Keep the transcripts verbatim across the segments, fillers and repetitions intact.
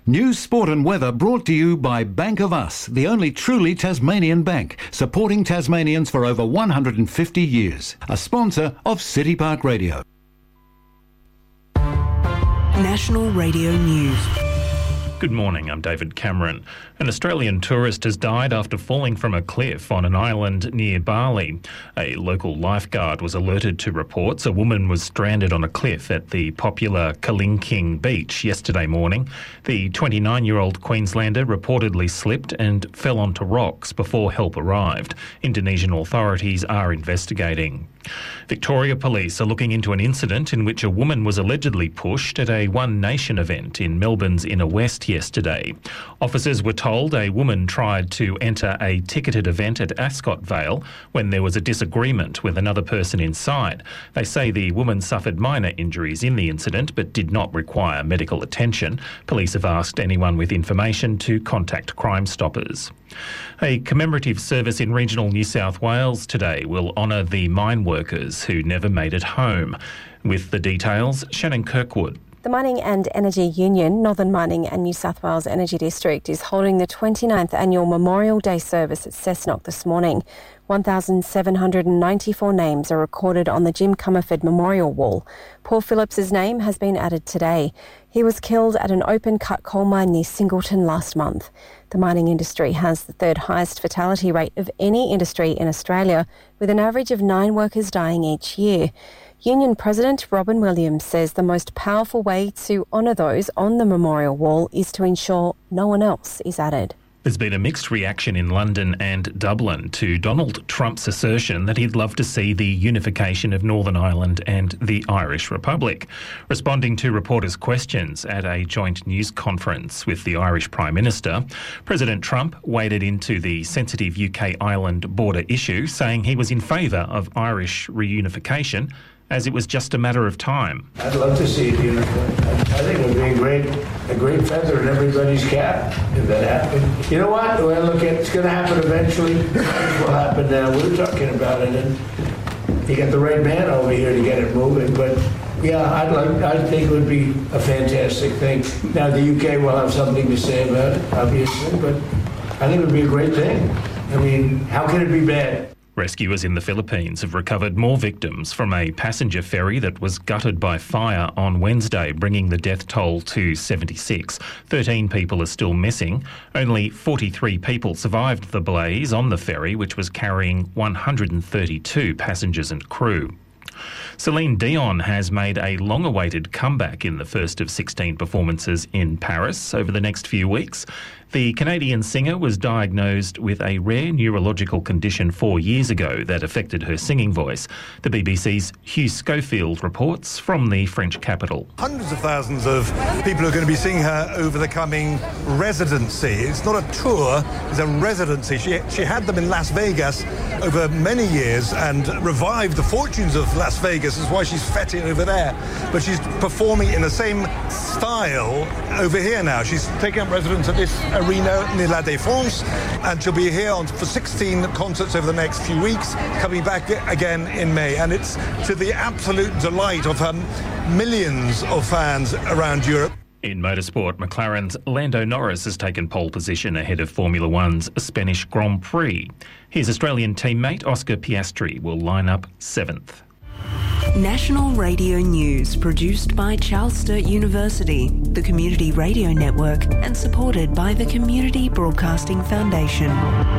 News, sport and weather brought to you by Bank of Us, the only truly Tasmanian bank, supporting Tasmanians for over one hundred fifty years. A sponsor of City Park Radio. National Radio News. Good morning, I'm David Cameron. An Australian tourist has died after falling from a cliff on an island near Bali. A local lifeguard was alerted to reports a woman was stranded on a cliff at the popular Kalingking beach yesterday morning. The twenty-nine-year-old Queenslander reportedly slipped and fell onto rocks before help arrived. Indonesian authorities are investigating. Victoria Police are looking into an incident in which a woman was allegedly pushed at a One Nation event in Melbourne's Inner West yesterday. Officers were told a woman tried to enter a ticketed event at Ascot Vale when there was a disagreement with another person inside. They say the woman suffered minor injuries in the incident but did not require medical attention. Police have asked anyone with information to contact Crime Stoppers. A commemorative service in regional New South Wales today will honour the mine workers who never made it home. With the details, Shannon Kirkwood. The Mining and Energy Union, Northern Mining and New South Wales Energy District, is holding the twenty-ninth annual Memorial Day service at Cessnock this morning. one thousand seven hundred ninety-four names are recorded on the Jim Comerford Memorial Wall. Paul Phillips's name has been added today. He was killed at an open-cut coal mine near Singleton last month. The mining industry has the third highest fatality rate of any industry in Australia, with an average of nine workers dying each year. Union President Robin Williams says the most powerful way to honour those on the memorial wall is to ensure no one else is added. There's been a mixed reaction in London and Dublin to Donald Trump's assertion that he'd love to see the unification of Northern Ireland and the Irish Republic. Responding to reporters' questions at a joint news conference with the Irish Prime Minister, President Trump waded into the sensitive U K-Ireland border issue, saying he was in favour of Irish reunification, as it was just a matter of time. I'd love to see it unified. I think it would be a great, a great feather in everybody's cap if that happened. You know what? Well, look, it's going to happen eventually. It will happen now. We were talking about it, and you got the right man over here to get it moving. But yeah, I'd like. I think it would be a fantastic thing. Now the U K will have something to say about it, obviously, but I think it would be a great thing. I mean, how can it be bad? Rescuers in the Philippines have recovered more victims from a passenger ferry that was gutted by fire on Wednesday, bringing the death toll to seventy-six. thirteen people are still missing. Only forty-three people survived the blaze on the ferry, which was carrying one hundred thirty-two passengers and crew. Celine Dion has made a long-awaited comeback in the first of sixteen performances in Paris over the next few weeks. The Canadian singer was diagnosed with a rare neurological condition four years ago that affected her singing voice. The B B C's Hugh Schofield reports from the French capital. Hundreds of thousands of people are going to be seeing her over the coming residency. It's not a tour, it's a residency. She, she had them in Las Vegas over many years and revived the fortunes of Las Vegas. That's why she's fetting over there. But she's performing in the same style over here now. She's taking up residence at this arena near La Défense, and she'll be here on, for sixteen concerts over the next few weeks, coming back again in May. And it's to the absolute delight of um, millions of fans around Europe. In motorsport, McLaren's Lando Norris has taken pole position ahead of Formula One's Spanish Grand Prix. His Australian teammate Oscar Piastri will line up seventh. National Radio News, produced by Charles Sturt University, the Community Radio Network, and supported by the Community Broadcasting Foundation.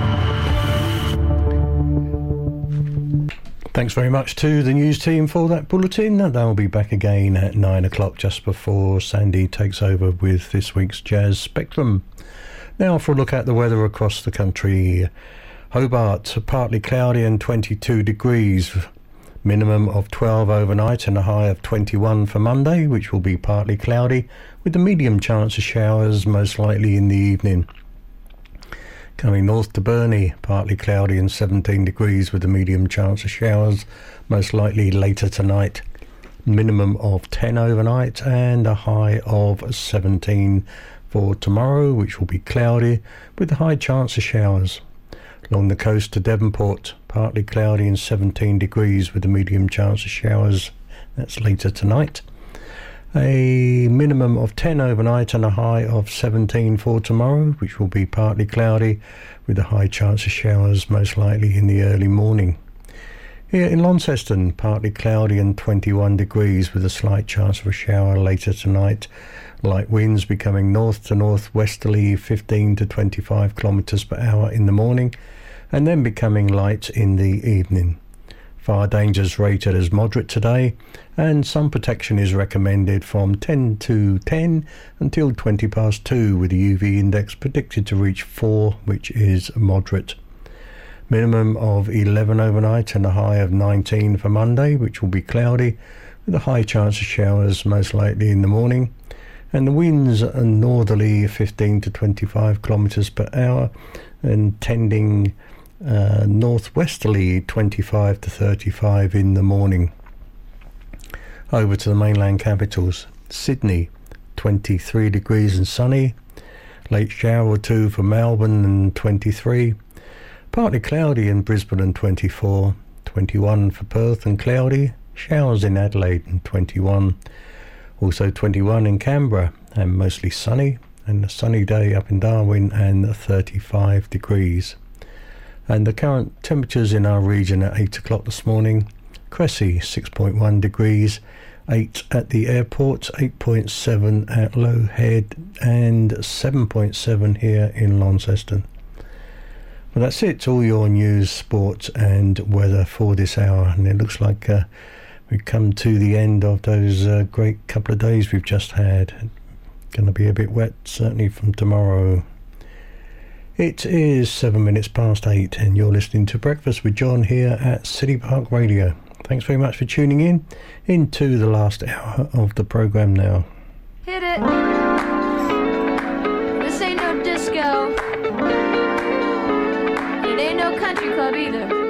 Thanks very much to the news team for that bulletin. They'll be back again at nine o'clock just before Sandy takes over with this week's Jazz Spectrum. Now for a look at the weather across the country. Hobart, partly cloudy and twenty-two degrees. Minimum of twelve overnight and a high of twenty-one for Monday, which will be partly cloudy with a medium chance of showers most likely in the evening. Coming north to Burnie, partly cloudy and seventeen degrees with a medium chance of showers most likely later tonight. Minimum of ten overnight and a high of seventeen for tomorrow, which will be cloudy with a high chance of showers. Along the coast to Devonport, partly cloudy and seventeen degrees with a medium chance of showers. That's later tonight. A minimum of ten overnight and a high of seventeen for tomorrow, which will be partly cloudy with a high chance of showers most likely in the early morning. Here in Launceston, partly cloudy and twenty-one degrees with a slight chance of a shower later tonight. Light winds becoming north to northwesterly fifteen to twenty-five kilometres per hour in the morning and then becoming light in the evening. Fire dangers rated as moderate today, and sun protection is recommended from ten to ten until twenty past two, with the U V index predicted to reach four, which is moderate. Minimum of eleven overnight and a high of nineteen for Monday, which will be cloudy with a high chance of showers most likely in the morning. And the winds are northerly fifteen to twenty-five kilometres per hour and tending uh, northwesterly twenty-five to thirty-five in the morning. Over to the mainland capitals. Sydney, twenty-three degrees and sunny. Late shower or two for Melbourne and twenty-three. Partly cloudy in Brisbane and twenty-four. twenty-one for Perth and cloudy. Showers in Adelaide and twenty-one. Also twenty-one in Canberra and mostly sunny. And a sunny day up in Darwin and thirty-five degrees. And the current temperatures in our region at eight o'clock this morning. Cressy, six point one degrees. eight at the airport. eight point seven at Low Head. And seven point seven here in Launceston. Well, that's it. All your news, sport and weather for this hour. And it looks like uh, we've come to the end of those uh, great couple of days we've just had. Going to be a bit wet, certainly from tomorrow. It is seven minutes past eight, and you're listening to Breakfast with John here at City Park Radio. Thanks very much for tuning in into the last hour of the programme now. Hit it! This ain't no disco. It ain't no country club either.